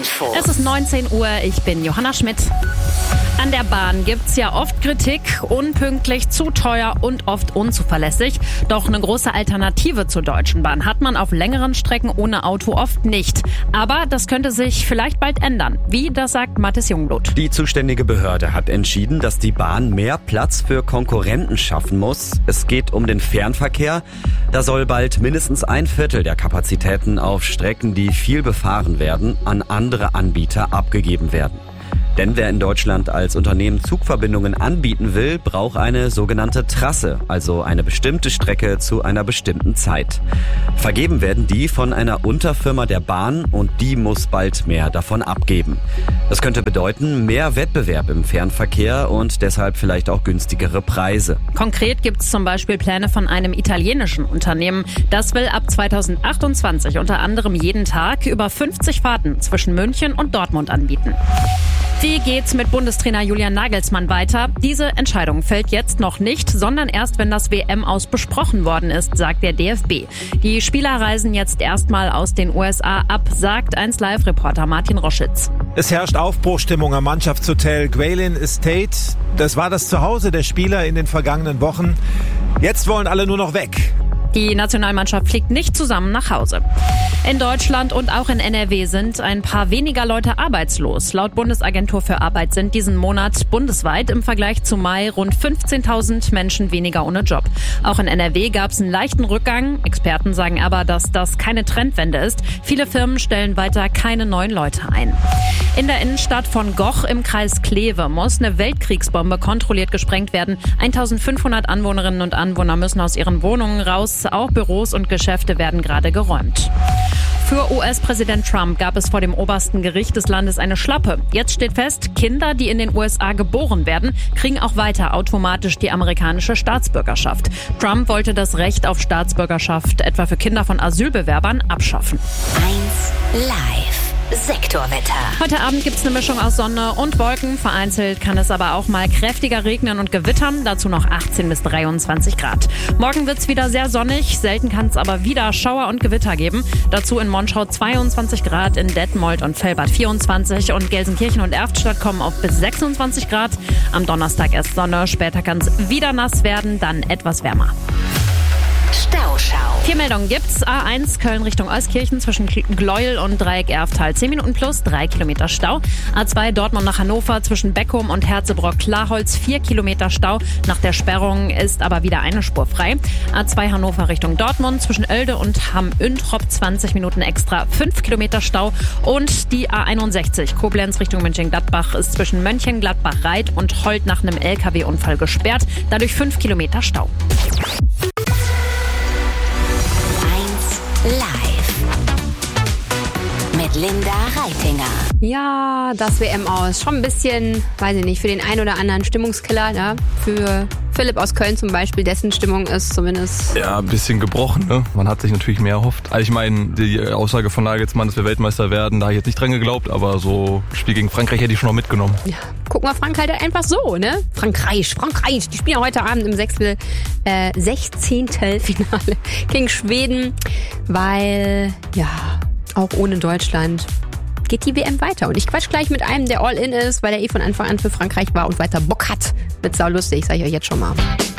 Info. Es ist 19 Uhr, ich bin Johanna Schmidt. An der Bahn gibt's ja oft Kritik, unpünktlich, zu teuer und oft unzuverlässig. Doch eine große Alternative zur Deutschen Bahn hat man auf längeren Strecken ohne Auto oft nicht. Aber das könnte sich vielleicht bald ändern. Wie, das sagt Mathis Jungblut. Die zuständige Behörde hat entschieden, dass die Bahn mehr Platz für Konkurrenten schaffen muss. Es geht um den Fernverkehr. Da soll bald mindestens 1/4 der Kapazitäten auf Strecken, die viel befahren werden, an andere Anbieter abgegeben werden. Denn wer in Deutschland als Unternehmen Zugverbindungen anbieten will, braucht eine sogenannte Trasse, also eine bestimmte Strecke zu einer bestimmten Zeit. Vergeben werden die von einer Unterfirma der Bahn und die muss bald mehr davon abgeben. Das könnte bedeuten, mehr Wettbewerb im Fernverkehr und deshalb vielleicht auch günstigere Preise. Konkret gibt es zum Beispiel Pläne von einem italienischen Unternehmen. Das will ab 2028 unter anderem jeden Tag über 50 Fahrten zwischen München und Dortmund anbieten. Wie geht's mit Bundestrainer Julian Nagelsmann weiter? Diese Entscheidung fällt jetzt noch nicht, sondern erst, wenn das WM-Aus besprochen worden ist, sagt der DFB. Die Spieler reisen jetzt erstmal aus den USA ab, sagt 1Live-Reporter Martin Roschitz. Es herrscht Aufbruchstimmung am Mannschaftshotel Gwaylin Estate. Das war das Zuhause der Spieler in den vergangenen Wochen. Jetzt wollen alle nur noch weg. Die Nationalmannschaft fliegt nicht zusammen nach Hause. In Deutschland und auch in NRW sind ein paar weniger Leute arbeitslos. Laut Bundesagentur für Arbeit sind diesen Monat bundesweit im Vergleich zu Mai rund 15.000 Menschen weniger ohne Job. Auch in NRW gab es einen leichten Rückgang. Experten sagen aber, dass das keine Trendwende ist. Viele Firmen stellen weiter keine neuen Leute ein. In der Innenstadt von Goch im Kreis Kleve muss eine Weltkriegsbombe kontrolliert gesprengt werden. 1.500 Anwohnerinnen und Anwohner müssen aus ihren Wohnungen raus. Auch Büros und Geschäfte werden gerade geräumt. Für US-Präsident Trump gab es vor dem obersten Gericht des Landes eine Schlappe. Jetzt steht fest, Kinder, die in den USA geboren werden, kriegen auch weiter automatisch die amerikanische Staatsbürgerschaft. Trump wollte das Recht auf Staatsbürgerschaft etwa für Kinder von Asylbewerbern abschaffen. 1 Live. Sektorwetter. Heute Abend gibt es eine Mischung aus Sonne und Wolken. Vereinzelt kann es aber auch mal kräftiger regnen und gewittern. Dazu noch 18 bis 23 Grad. Morgen wird es wieder sehr sonnig. Selten kann es aber wieder Schauer und Gewitter geben. Dazu in Monschau 22 Grad, in Detmold und Velbert 24 und Gelsenkirchen und Erftstadt kommen auf bis 26 Grad. Am Donnerstag erst Sonne, später kann es wieder nass werden, dann etwas wärmer. Stauschau. 4 Meldungen gibt's. A1 Köln Richtung Euskirchen zwischen Gleuel und Dreieck Erftal 10 Minuten plus, 3 Kilometer Stau. A2 Dortmund nach Hannover zwischen Beckum und Herzebrock-Klarholz 4 Kilometer Stau. Nach der Sperrung ist aber wieder eine Spur frei. A2 Hannover Richtung Dortmund zwischen Oelde und Hamm-Üntrop 20 Minuten extra, 5 Kilometer Stau. Und die A61 Koblenz Richtung Mönchengladbach ist zwischen Mönchengladbach-Reit und Holt nach einem LKW-Unfall gesperrt. Dadurch 5 Kilometer Stau. Live mit Linda Reitinger. Ja, das WM-Aus. Schon ein bisschen, weiß ich nicht, für den einen oder anderen Stimmungskiller. Ja? Für Philipp aus Köln zum Beispiel, dessen Stimmung ist zumindest... Ja, ein bisschen gebrochen, ne? Man hat sich natürlich mehr erhofft. Also ich meine, die Aussage von Nagelsmann, dass wir Weltmeister werden, da habe ich jetzt nicht dran geglaubt, aber so ein Spiel gegen Frankreich hätte ich schon noch mitgenommen. Ja, gucken wir Frank halt einfach so, ne? Frankreich, die spielen ja heute Abend im 16. Finale gegen Schweden, weil, ja, auch ohne Deutschland geht die WM weiter. Und ich quatsch gleich mit einem, der All-In ist, weil er von Anfang an für Frankreich war und weiter Bock hat. Wird saulustig, sag ich euch jetzt schon mal.